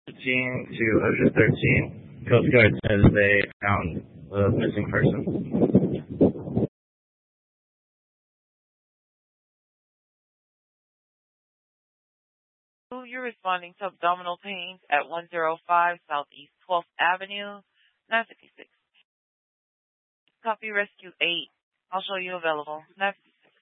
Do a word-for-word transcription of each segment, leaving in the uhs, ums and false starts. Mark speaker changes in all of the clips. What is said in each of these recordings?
Speaker 1: thirteen to Ocean thirteen. Coast Guard says they found a missing person.
Speaker 2: You're responding to abdominal pains at one oh five Southeast twelfth Avenue, nine fifty-six. Copy Rescue eight. I'll show you available. nine fifty-six.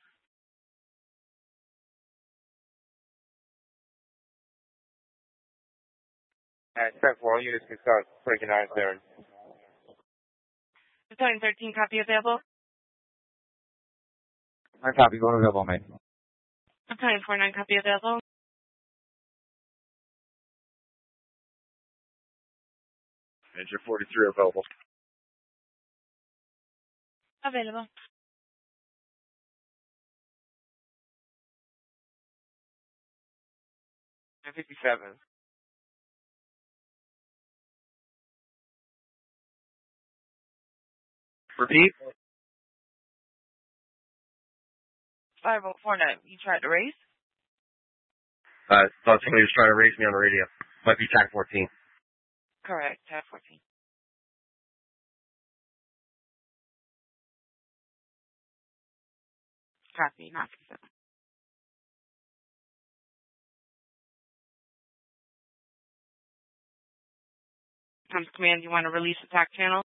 Speaker 3: Alright, step four, units can start breaking our there.
Speaker 2: Battalion thirteen, copy available.
Speaker 3: My copy, going available, mate.
Speaker 2: Battalion forty-nine, copy available.
Speaker 3: Major forty-three available.
Speaker 2: Available.
Speaker 3: nine fifty-seven. Repeat.
Speaker 2: five oh four nine, you tried to race?
Speaker 3: Uh, thought somebody was trying to race me on the radio. Might be TAC fourteen.
Speaker 2: Correct, TAC fourteen. Copy, nine fifty-seven. Comes command, you want to release attack channel?